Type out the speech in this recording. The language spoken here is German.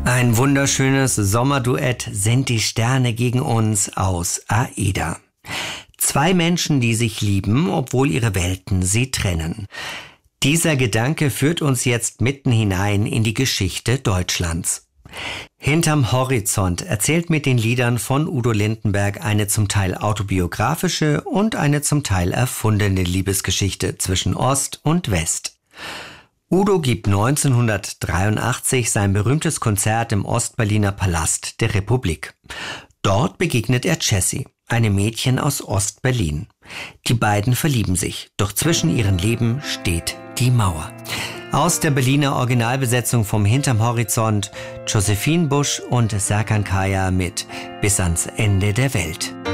Ein wunderschönes Sommerduett sind die Sterne gegen uns aus Aida. Zwei Menschen, die sich lieben, obwohl ihre Welten sie trennen. Dieser Gedanke führt uns jetzt mitten hinein in die Geschichte Deutschlands. Hinterm Horizont erzählt mit den Liedern von Udo Lindenberg eine zum Teil autobiografische und eine zum Teil erfundene Liebesgeschichte zwischen Ost und West. Udo gibt 1983 sein berühmtes Konzert im Ostberliner Palast der Republik. Dort begegnet er Jessie, einem Mädchen aus Ostberlin. Die beiden verlieben sich, doch zwischen ihren Leben steht die Mauer. Aus der Berliner Originalbesetzung vom Hinterm Horizont Josephine Busch und Serkan Kaya mit Bis ans Ende der Welt.